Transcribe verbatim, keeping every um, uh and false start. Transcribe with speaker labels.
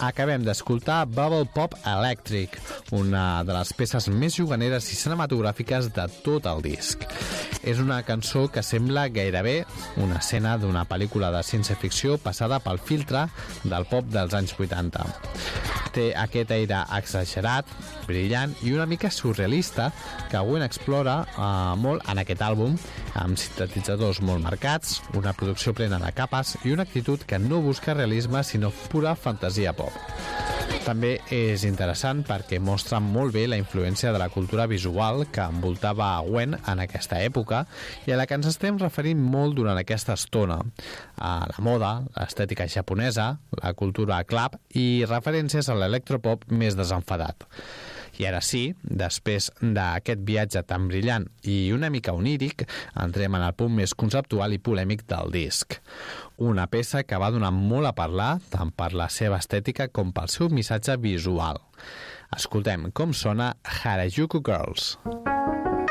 Speaker 1: acabem d'escoltar Bubble Pop Electric, una de les peces més juganeres i cinematogràfiques de tot el disc. És una cançó que sembla gairebé una escena d'una pel·lícula de ciència-ficció passada pel filtre del pop dels anys vuitanta. Té aquest aire exagerat, brillant i una mica surrealista que Gwen explora eh, molt en aquest àlbum, amb sintetitzadors molt marcats, una producció plena de capes i una actitud que no busca realisme sinó pura fantasia pop. També és interessant perquè mostra molt bé la influència de la cultura visual que envoltava a Gwen en aquesta època i a la que ens estem referint molt durant aquesta estona. A la moda, l'estètica japonesa, la cultura club i referències a l'electropop més desenfadat. I ara sí, després d'aquest viatge tan brillant i una mica oníric, entrem en el punt més conceptual i polèmic del disc. Una peça que va donar molt a parlar, tant per la seva estètica com pel seu missatge visual. Escoltem com sona Harajuku Girls.